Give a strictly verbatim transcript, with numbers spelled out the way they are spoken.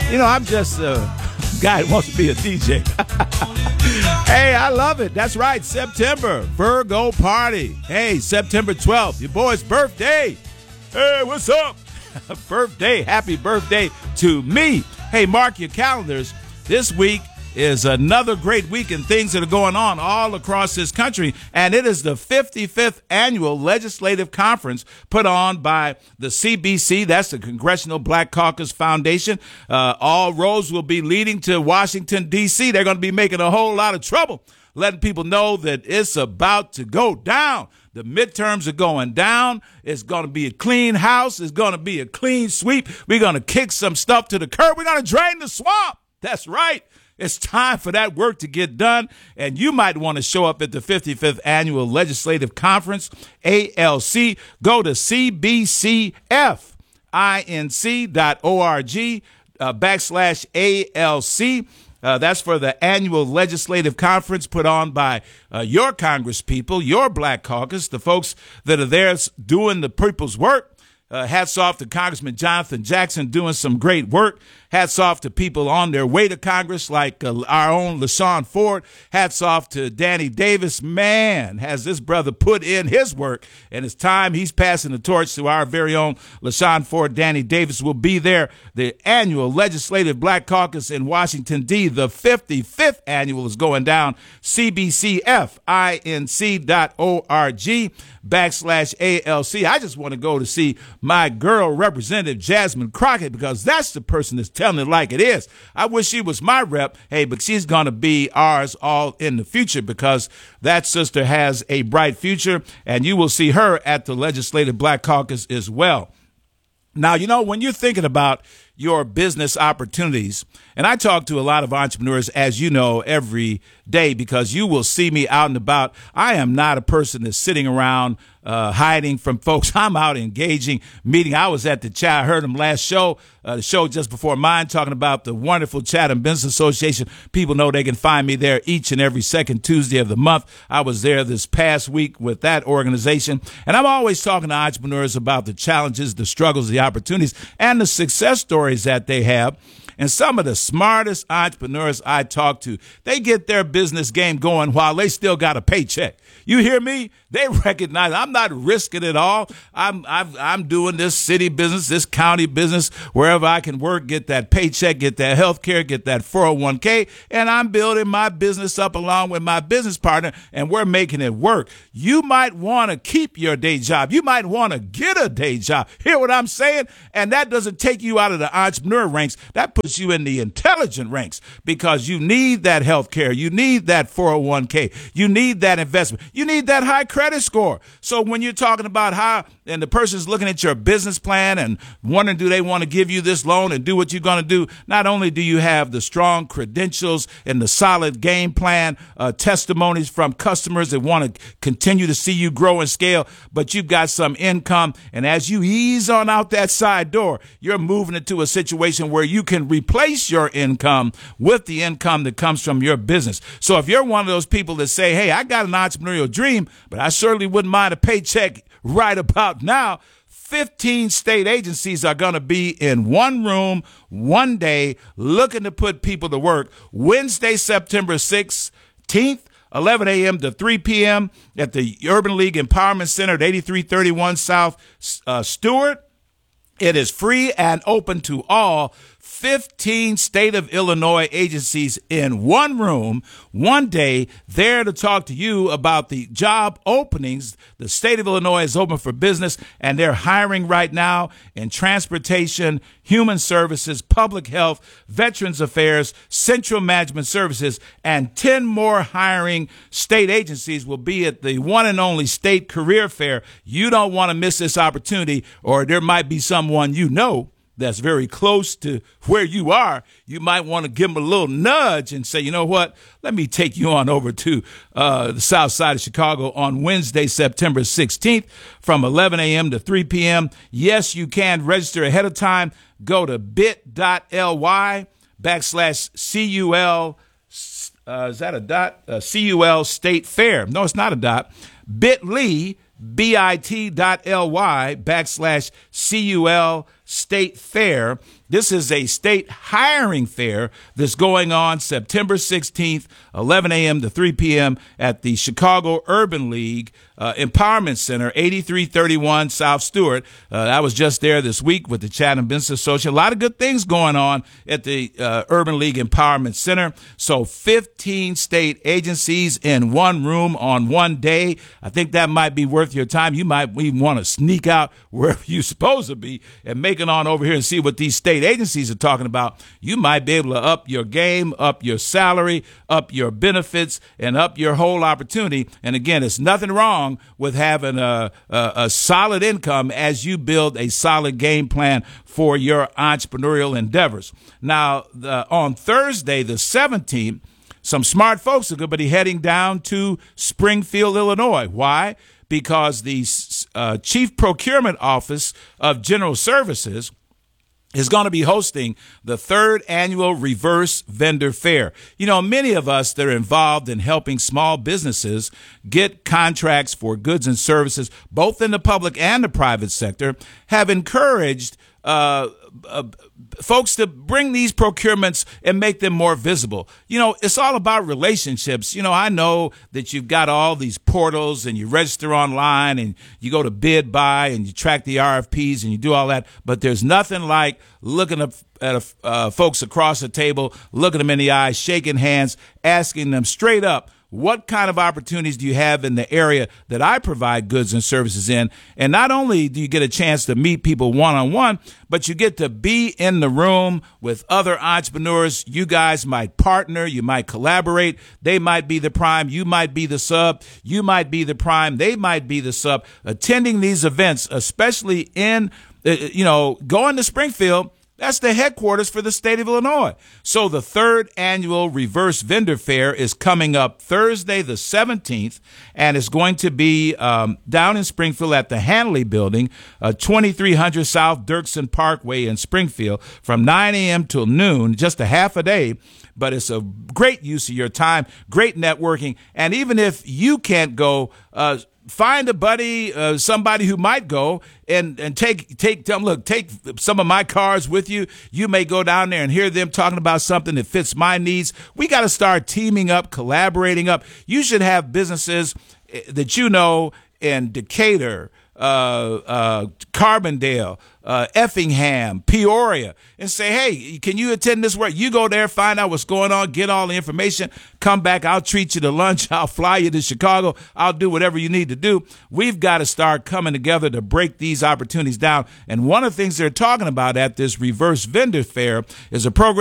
You know, I'm just a guy who wants to be a D J. Hey, I love it. That's right. September, Virgo party. Hey, September twelfth, your boy's birthday. Hey, what's up? Birthday. Happy birthday to me. Hey, mark your calendars. This week is another great week and things that are going on all across this country. And it is the fifty-fifth annual legislative conference put on by the C B C. That's the Congressional Black Caucus Foundation. Uh, all roads will be leading to Washington, D C. They're going to be making a whole lot of trouble, letting people know that it's about to go down. The midterms are going down. It's going to be a clean house. It's going to be a clean sweep. We're going to kick some stuff to the curb. We're going to drain the swamp. That's right. It's time for that work to get done, and you might want to show up at the fifty-fifth Annual Legislative Conference, A L C. Go to C B C F inc dot org uh, backslash A L C. Uh, that's for the annual legislative conference put on by uh, your congresspeople, your Black Caucus, the folks that are there doing the people's work. Uh, hats off to Congressman Jonathan Jackson doing some great work. Hats off to people on their way to Congress like uh, our own LaShawn Ford. Hats off to Danny Davis. Man, has this brother put in his work, and it's time he's passing the torch to our very own LaShawn Ford. Danny Davis will be there. The annual Legislative Black Caucus in Washington, D C, the fifty-fifth annual is going down. C B C F inc dot org backslash A L C. I just want to go to see my girl, Representative Jasmine Crockett, because that's the person that's telling it like it is. I wish she was my rep. Hey, but she's going to be ours all in the future because that sister has a bright future, and you will see her at the Legislative Black Caucus as well. Now, you know, when you're thinking about your business opportunities, and I talk to a lot of entrepreneurs, as you know, every day because you will see me out and about. I am not a person that's sitting around uh, hiding from folks. I'm out engaging, meeting. I was at the chat. I heard them last show, uh, the show just before mine, talking about the wonderful Chatham Business Association. People know they can find me there each and every second Tuesday of the month. I was there this past week with that organization. And I'm always talking to entrepreneurs about the challenges, the struggles, the opportunities, and the success stories that they have. And some of the smartest entrepreneurs I talk to, they get their business game going while they still got a paycheck. You hear me? They recognize I'm not risking it all. I'm I've, I'm doing this city business, this county business, wherever I can work, get that paycheck, get that health care, get that four oh one k, and I'm building my business up along with my business partner, and we're making it work. You might want to keep your day job. You might want to get a day job. Hear what I'm saying? And that doesn't take you out of the entrepreneur ranks. That puts you in the intelligent ranks because you need that health care. You need that four oh one k. You need that investment. You need that high credit score. So when you're talking about how, and the person's looking at your business plan and wondering, do they want to give you this loan and do what you're going to do? Not only do you have the strong credentials and the solid game plan, uh, testimonies from customers that want to continue to see you grow and scale, but you've got some income. And as you ease on out that side door, you're moving into a situation where you can replace your income with the income that comes from your business. So if you're one of those people that say, hey, I got an entrepreneurial dream, but I certainly wouldn't mind a paycheck right about now, fifteen state agencies are going to be in one room, one day, looking to put people to work. Wednesday, September sixteenth, eleven a.m. to three p.m. at the Urban League Empowerment Center at eighty-three thirty-one South uh, Stewart. It is free and open to all. fifteen state of Illinois agencies in one room, one day, there to talk to you about the job openings. The state of Illinois is open for business, and they're hiring right now in transportation, human services, public health, veterans affairs, central management services, and ten more hiring state agencies will be at the one and only state career fair. You don't want to miss this opportunity, or there might be someone you know that's very close to where you are. You might want to give them a little nudge and say, you know what, let me take you on over to uh, the south side of Chicago on Wednesday, September sixteenth from eleven a.m. to three p.m. Yes, you can register ahead of time. Go to bit.ly backslash C-U-L, uh, is that a dot? Uh, C U L State Fair. No, it's not a dot. Bit.ly, bit.ly backslash C U L State Fair. This is a state hiring fair that's going on September sixteenth, eleven a.m. to three p.m. at the Chicago Urban League uh, Empowerment Center, eighty-three thirty-one South Stewart. Uh, I was just there this week with the Chatham Business Association. A lot of good things going on at the uh, Urban League Empowerment Center. So fifteen state agencies in one room on one day. I think that might be worth your time. You might even want to sneak out wherever you're supposed to be and make it on over here and see what these state agencies are talking about. You might be able to up your game, up your salary, up your benefits, and up your whole opportunity. And again, it's nothing wrong with having a, a, a solid income as you build a solid game plan for your entrepreneurial endeavors. Now, the, on Thursday, the seventeenth, some smart folks are going to be heading down to Springfield, Illinois. Why? Because the uh, Chief Procurement Office of General Services is going to be hosting the third annual Reverse Vendor Fair. You know, many of us that are involved in helping small businesses get contracts for goods and services, both in the public and the private sector, have encouraged uh, uh, folks to bring these procurements and make them more visible. You know, it's all about relationships. You know, I know that you've got all these portals and you register online and you go to bid buy and you track the R F Ps and you do all that, but there's nothing like looking at, at uh, folks across the table, looking them in the eyes, shaking hands, asking them straight up, what kind of opportunities do you have in the area that I provide goods and services in? And not only do you get a chance to meet people one-on-one, but you get to be in the room with other entrepreneurs. You guys might partner. You might collaborate. They might be the prime. You might be the sub. You might be the prime. They might be the sub. Attending these events, especially in, uh, you know, going to Springfield, that's the headquarters for the state of Illinois. So the third annual Reverse Vendor Fair is coming up Thursday the seventeenth, and it's going to be um, down in Springfield at the Hanley Building, uh, twenty-three hundred South Dirksen Parkway in Springfield, from nine a.m. till noon, just a half a day. But it's a great use of your time, great networking, and even if you can't go, uh, find a buddy, uh, somebody who might go, and and take take tell them, look, take some of my cards with you. You may go down there and hear them talking about something that fits my needs. We got to start teaming up, collaborating up. You should have businesses that you know in Decatur, uh, uh, Carbondale, uh, Effingham, Peoria, and say, hey, can you attend this work? You go there, find out what's going on, get all the information, come back. I'll treat you to lunch. I'll fly you to Chicago. I'll do whatever you need to do. We've got to start coming together to break these opportunities down. And one of the things they're talking about at this Reverse Vendor Fair is a program